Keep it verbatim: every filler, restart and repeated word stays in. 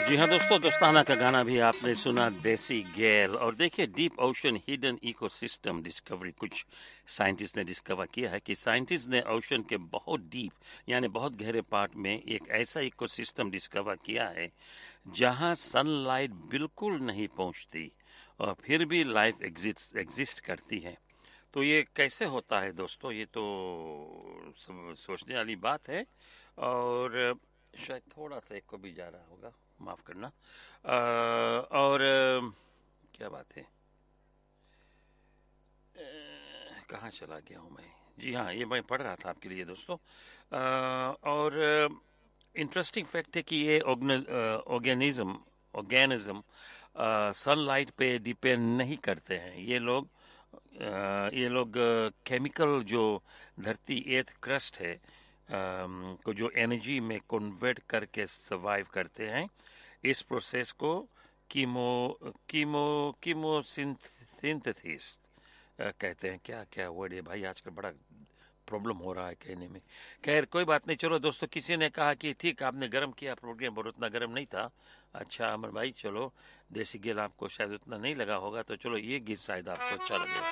जी हाँ दोस्तों, दोस्ताना का गाना भी आपने सुना, देसी गैल। और देखिए, deep ocean hidden ecosystem discovery, कुछ साइंटिस्ट ने डिस्कवर किया है कि साइंटिस्ट ने ओशन के बहुत डीप यानी बहुत गहरे पार्ट में एक ऐसा इकोसिस्टम डिस्कवर किया है जहां सनलाइट बिल्कुल नहीं पहुंचती और फिर भी लाइफ एग्जिस्ट एग्जिस्ट करती है। तो ये कैसे होता है दोस्तों, ये तो सब सोचने वाली बात है। और शायद थोड़ा सा एक को भी जा रहा होगा, माफ करना। अ, और अ, क्या बात है, अ, कहाँ चला गया हूँ मैं। जी हाँ, ये मैं पढ़ रहा था आपके लिए दोस्तों। अ, और इंटरेस्टिंग फैक्ट है कि ये ऑर्गेनिज्म ऑर्गेनिज्म सनलाइट पे डिपेंड नहीं करते हैं। ये लोग अ, ये लोग केमिकल जो धरती एर्थ क्रस्ट है अम, को जो एनर्जी में कन्वर्ट करके सर्वाइव करते हैं। इस प्रोसेस को कीमो कीमो कीमोसिंथेसिस कहते हैं। क्या क्या वर्ड है भाई, आजकल बड़ा प्रॉब्लम हो रहा है कहने में। खैर कोई बात नहीं। चलो दोस्तों, किसी ने कहा कि ठीक आपने गर्म किया प्रोग्राम, और उतना गर्म नहीं था। अच्छा अमर भाई, चलो देसी गेल आपको शायद उतना नहीं लगा होगा, तो चलो ये गीत शायद आपको अच्छा लगे।